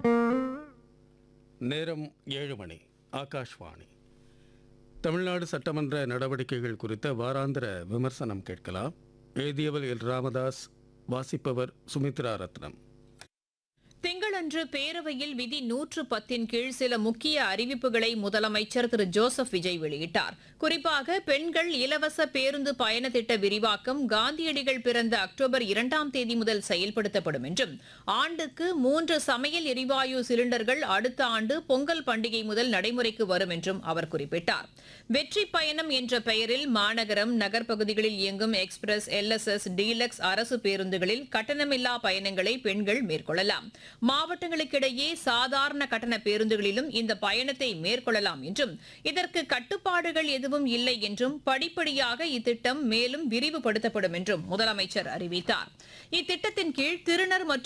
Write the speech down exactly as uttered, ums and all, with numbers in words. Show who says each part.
Speaker 1: நேரம் ஏழு மணி. ஆகாஷ்வாணி. தமிழ்நாடு சட்டமன்ற நடவடிக்கைகள் குறித்த வாராந்திர விமர்சனம் கேட்கலாம். எழுதியவர் எல் ராமதாஸ், வாசிப்பவர் சுமித்ரா ரத்னம்.
Speaker 2: திங்களன்று பேரவையில் விதி நூற்று பத்தின் கீழ் சில முக்கிய அறிவிப்புகளை முதலமைச்சர் திரு ஜோசப் விஜய் வெளியிட்டார். குறிப்பாக பெண்கள் இலவச பேருந்து பயண திட்ட விரிவாக்கம் காந்தியடிகள் பிறந்த அக்டோபர் இரண்டாம் தேதி முதல் செயல்படுத்தப்படும் என்றும், ஆண்டுக்கு மூன்று சமையல் எரிவாயு சிலிண்டர்கள் அடுத்த ஆண்டு பொங்கல் பண்டிகை முதல் நடைமுறைக்கு வரும் என்றும் அவர் குறிப்பிட்டார். வெற்றி பயணம் என்ற பெயரில் மாநகரம், நகர்ப்பகுதிகளில் இயங்கும் express, L S S, deluxe அரசு பேருந்துகளில் கட்டணமில்லா பயணங்களை பெண்கள் மேற்கொள்ளலாம். மாவட்டங்களுக்கிடையே சாதாரண கட்டண பேருந்துகளிலும் இந்த பயணத்தை மேற்கொள்ளலாம் என்றும், இதற்கு கட்டுப்பாடுகள் எதுவும் இல்லை என்றும், படிப்படியாக இத்திட்டம் மேலும் விரிவுபடுத்தப்படும் என்றும் முதலமைச்சர் அறிவித்தார். இத்திட்டத்தின் கீழ் திருநர் மற்றும்